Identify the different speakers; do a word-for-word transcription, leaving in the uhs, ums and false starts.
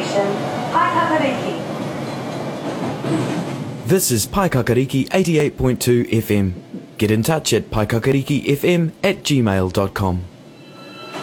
Speaker 1: Destination, Paikakariki.
Speaker 2: This is Paikakariki eighty-eight point two F M. Get in touch at paikakariki f m at gmail dot com.